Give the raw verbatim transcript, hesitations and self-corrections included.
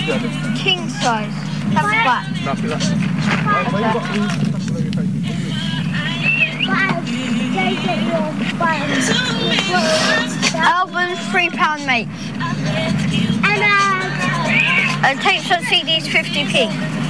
King size. That's flat. Lovely, that's it. Where, where you got these? Albums, three pound make. And uh, tapes on C Ds, fifty p.